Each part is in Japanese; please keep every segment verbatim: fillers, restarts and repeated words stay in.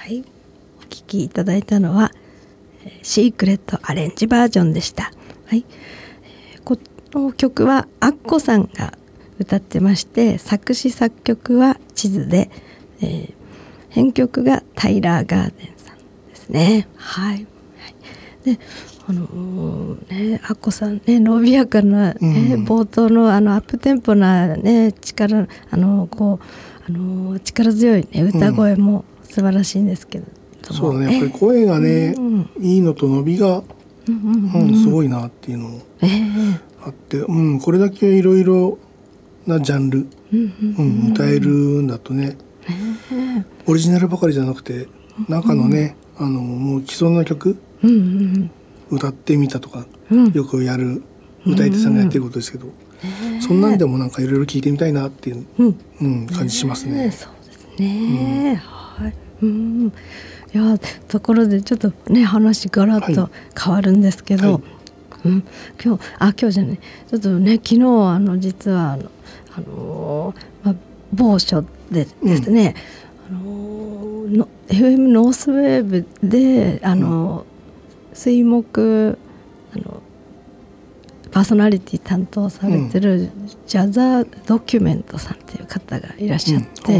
はい、お聴きいただいたのはシークレットアレンジバージョンでした。はい、この曲はアッコさんが歌ってまして、作詞作曲は地図で、えー、編曲がタイラー・ガーデンさんですね。はい、はい、であのー、ね、アッコさんね、伸びやかな、ね、うん、冒頭のあのアップテンポな、ね、力あのこうあの力強い、ね、歌声も素晴らしいんですけど、 うん、そうね、やっぱり声がね、うん、いいのと伸びが、うんうんうん、すごいなっていうのもあって、えーうん、これだけいろいろなジャンル、うんうんうん、歌えるんだとね、えー、オリジナルばかりじゃなくて中のね、うん、あのもう既存の曲、うんうんうん、歌ってみたとか、うん、よくやる歌い手さんがやってることですけど、うんうん、そんなんでもなんかいろいろ聞いてみたいなっていう、うんうん、感じしますね。 そうですね、うん、はい、うん、いやところでちょっとね話ガラッと変わるんですけど、はいはい、うん、今日あ今日じゃないちょっとね昨日あの実はあの、あのーまあ、某所でですね、うん、あのー、の エフエム ノースウェーブであのー、水木あのパーソナリティ担当されてるジャザードキュメントさんっていう方がいらっしゃって、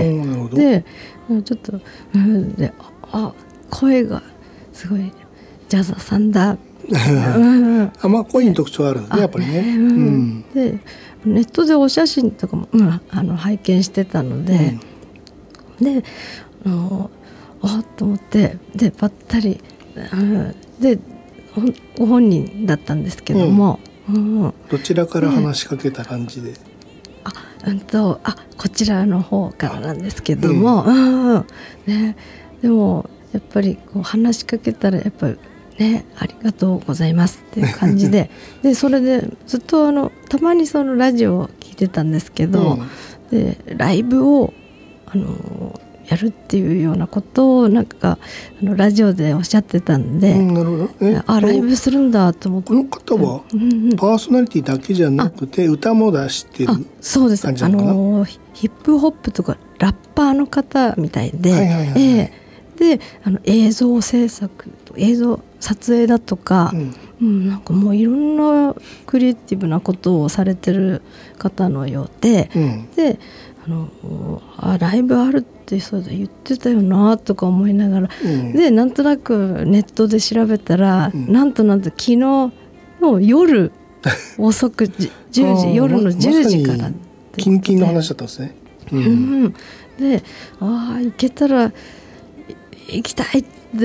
うん、でちょっと、うん、であ声がすごいジャザーさんだうん、あまあ声に特徴あるんですね、やっぱりね、うん、 でネットでお写真とかも、うん、あの拝見してたので、うん、であのあっと思ってでばったり、うん、でご本人だったんですけども、うんうん、 どちらから話しかけた感じで、ね、 あ、うんと、あこちらの方からなんですけども、うんうんね、でもやっぱりこう話しかけたらやっぱりね、ありがとうございますっていう感じででそれでずっとあのたまにそのラジオを聞いてたんですけど、うん、でライブをあのやるっていうようなことをなんかあのラジオでおっしゃってたんで、うん、なるほど、えあライブするんだと思って、 この方はパーソナリティだけじゃなくて歌も出してる感じなのかな。 そうです、あのヒップホップとかラッパーの方みたいで、はいはいはいはい、えー、であの映像制作映像撮影だとか、うんうん、なんかもういろんなクリエイティブなことをされてる方のようで、うん、であのあライブあるってそうだ言ってたよなとか思いながら、うん、でなんとなくネットで調べたら、うん、なんとなんと昨日の夜遅くじゅうじ夜のじゅうじからキンキンの話だったんですね、 うんうん、でああ行けたら行きたいって